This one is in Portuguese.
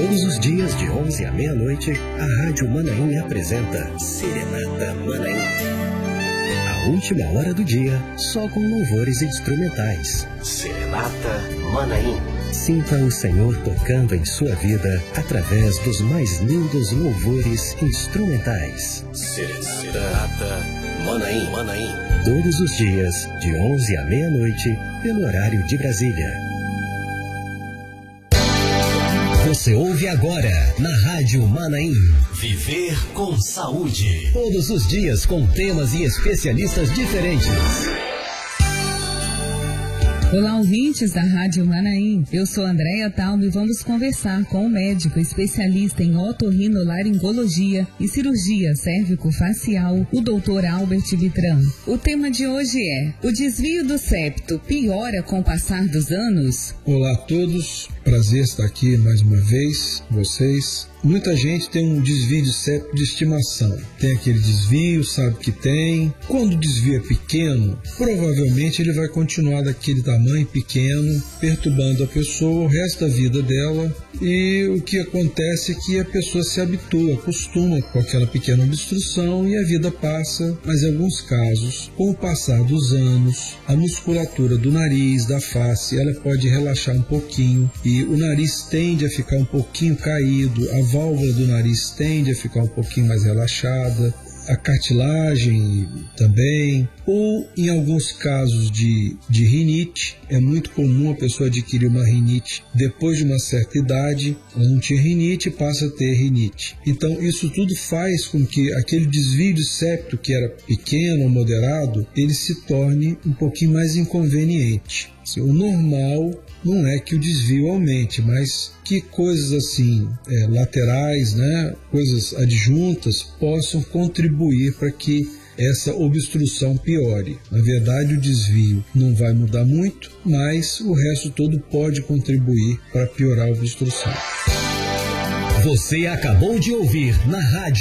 Todos os dias, de 11 à meia-noite, a Rádio Manaim apresenta Serenata Manaim. A última hora do dia, só com louvores instrumentais. Serenata Manaim. Sinta o Senhor tocando em sua vida através dos mais lindos louvores instrumentais. Serenata Manaim. Todos os dias, de 11 à meia-noite, pelo horário de Brasília. Você ouve agora, na Rádio Manaim, Viver com Saúde. Todos os dias com temas e especialistas diferentes. Olá, ouvintes da Rádio Manaim. Eu sou Andréia Talmo e vamos conversar com o médico especialista em otorrinolaringologia e cirurgia cérvico-facial, o Dr. Albert Vitran. O tema de hoje é: o desvio do septo piora com o passar dos anos? Olá a todos, prazer estar aqui mais uma vez com vocês. Muita gente tem um desvio de septo de estimação. Tem aquele desvio, sabe que tem. Quando o desvio é pequeno, provavelmente ele vai continuar daquele tamanho pequeno, perturbando a pessoa o resto da vida dela. E o que acontece é que a pessoa se habitua, acostuma com aquela pequena obstrução e a vida passa. Mas em alguns casos, com o passar dos anos, a musculatura do nariz, da face, ela pode relaxar um pouquinho e o nariz tende a ficar um pouquinho caído, a válvula do nariz tende a ficar um pouquinho mais relaxada, a cartilagem também, ou em alguns casos de rinite. É muito comum a pessoa adquirir uma rinite depois de uma certa idade. Ela não tinha rinite, passa a ter rinite. Então isso tudo faz com que aquele desvio de septo que era pequeno ou moderado, ele se torne um pouquinho mais inconveniente. O normal não é que o desvio aumente, mas que coisas assim laterais, coisas adjuntas, possam contribuir para que essa obstrução piore. Na verdade, o desvio não vai mudar muito, mas o resto todo pode contribuir para piorar a obstrução. Você acabou de ouvir na Rádio